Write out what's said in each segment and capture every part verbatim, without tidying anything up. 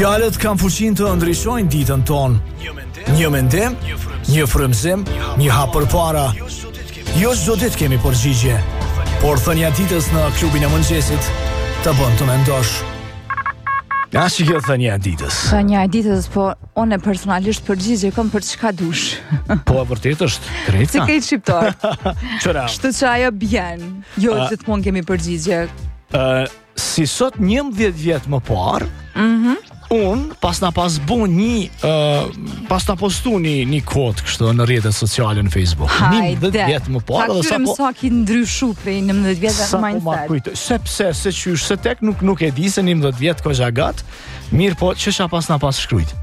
Fjalët kanë fuqinë të ndryshojnë ditën tonë. Një mendim, një frymëzim, një hap përpara. Jo çdo ditë kemi përgjigje, por thënia e ditës në klubin e mëngjesit të bën të mendosh. Ja, si kjo thënia e ditës. Thënia e ditës, po unë personalisht përgjigje kam për çka dush. Po e vërtet është drejta. Si ke shqiptar. Çfarë? Kështu që ajo bjen. Jo uh, gjithmonë kemi përgjigje. Uh, si sot njëmbëdhjetë vjet më parë, Mhm. unë pas na pas bu një uh, pas na postu një, një kod kështu në rrjetet sociale në Facebook. njëmbëdhjetë vjet më parë dhe sa po sa ki ndryshu prej njëmbëdhjetë vjetëve në mindset. Sepse se qysh se tek nuk nuk e di se njëmbëdhjetë vjet ko gjagat. Mirë, po çesha pas na pas shkruajt.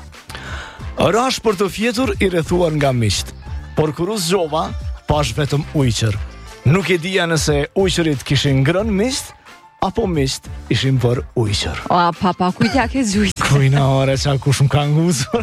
Rash për të fjetur i rrethuar nga miqt, por kur u zgjova, pash vetëm ujqër. Nuk e dija nëse ujqërit kishin ngrënë miqt apo miqt ishin për ujqër. O, papa, kujtja ke gjujtë. Kujna ore, qa kush më ka nguzur.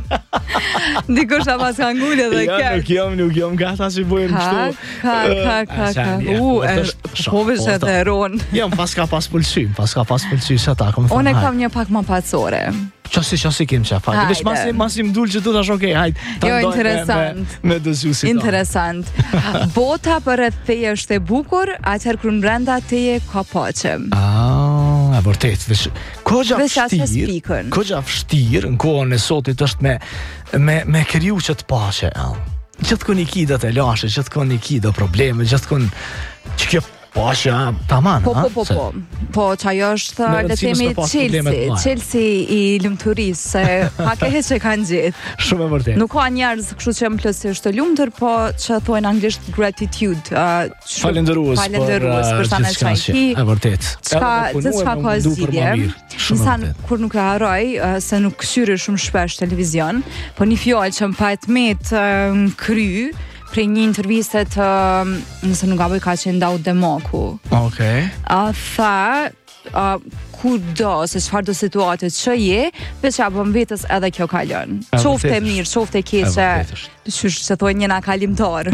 Dikush ta pas ka ngullë dhe ja, kërë. nuk jam, nuk jam gata që bujnë kështu. Ka, ka, ka, ka. U, e povesh e të eron. Jam pas ka pas pëlqym, pas ka pas pëlqym që ta kom thënë. Unë kam një pak më pacore. Qasi, qasi kem qa fakt. Vesh masi, masi më dul që du tash okej, hajt. Jo, interesant. Me, me dëzjusit. Interesant. Bota për rreth teje është e bukur, atëherë kur brenda teje ka paqe. Ah, e vërtet. Vesh kogja vështirë. Kogja vështirë në kohën e sotit është me me me kriju që të paqe. Gjithkon i ki do të lashe, gjithkon i ki do probleme, gjithkon që kjo paqja tamam. Po po po po. Po çajo është le të themi Chelsea, Chelsea i lumturisë, se pak e heq e kanë gjetë. Shumë e vërtetë. Nuk ka njerëz kështu që janë plotësisht të lumtur, po që thonë anglisht gratitude, uh, falendërues, falendërues për sa më çajki. E vërtet. Çka çka ka zgjidhje. Insan kur nuk e harroj uh, se nuk këshyri shumë shpesh televizion, po një fjalë që më pa të met uh, kry prej një interviste të, nëse nuk gaboj, ka që ndau Demoku. Okej. A tha, a, ku do, se çfarë do situatë që je, veç ja bën vetës edhe kjo kalon. Qofte e mirë, qofte e keqe, qysh se thonë njëna kalimtar.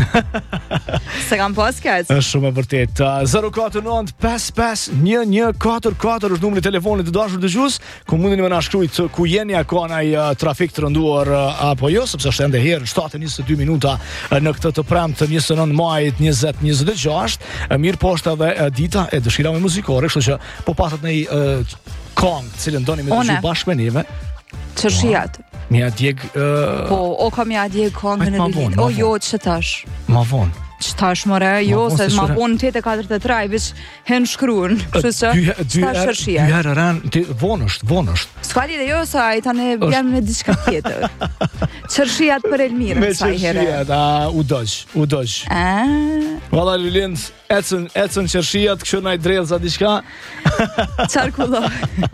Se kam pas kaq. Është shumë e vërtet. zero katër nënt pesë pesë një një katër katër është numri i telefonit të dashur dëgjues, ku mundeni më na shkruajt ku jeni, a ka ndaj trafik të rënduar apo jo, sepse është ende herë shtatë e njëzet e dy minuta në këtë të premtë të njëzet e nëntë majit njëzet njëzet e gjashtë. Mirë po është edhe dita e dëshirave muzikore, kështu që po patët në kong, cilën doni me dëgju bashkë me neve. Çëshiat. Mja djeg... Uh... Po, o ka mja djeg kongën e lilit. O, jo, që tash? Ma vonë. Që tash, more, jo, se ma vonë në tetë e katër të traj, vish hen shkruun. Kështu që, që tash çëshiat. Dy herë rënë, vonë është, vonë është. S'ka lidhje jo, sa i tani bjem në diçka tjetër. Çëshiat për Elmirën, sa i herë. Me çëshiat, a, u dojsh, u dojsh. A? Valla, Lilind, ecën, ecën çëshiat, kështu na i drellza diçka. Çarkullo.